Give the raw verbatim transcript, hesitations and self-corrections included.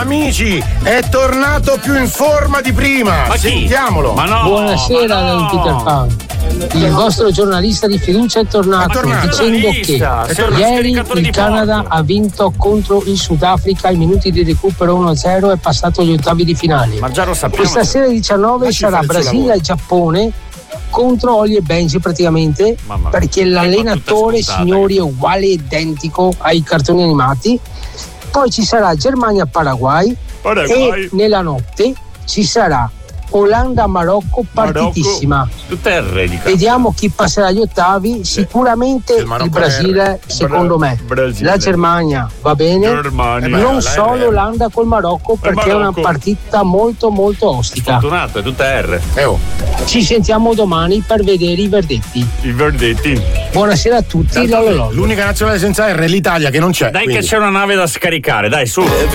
Amici, è tornato più in forma di prima. Ma chi? Sentiamolo. Ma no, Buonasera, ma no. Peter Pan. Il vostro giornalista di fiducia è tornato, È tornato. dicendo che È tornato. ieri Scaricatore il di Canada porco. ha vinto contro il Sudafrica ai minuti di recupero uno a zero e è passato agli ottavi di finale. Ma già lo sappiamo. Questa sera alle diciannove Lasci sarà fare il suo Brasile lavoro. e Giappone contro Oli e Benji praticamente, Mamma mia. perché Che l'allenatore, battuta scontata. signori, è uguale e identico ai cartoni animati. Poi ci sarà Germania-Paraguay Paraguay. e nella notte ci sarà Olanda-Marocco partitissima. Tutte R di Vediamo chi passerà agli ottavi. Sicuramente Il il, Marocco Brasile, è- secondo me. Brasile. La Germania va bene. Germania. Eh beh, Non la solo R. l'Olanda col Marocco, perché è una Marocco. partita molto molto ostica. Fortunato, è tutta R. Eh, oh. Ci sentiamo domani per vedere i verdetti. I verdetti. Buonasera a tutti. Lololol. L'unica nazionale senza R è l'Italia, che non c'è. Dai quindi. che c'è una nave da scaricare, dai, su.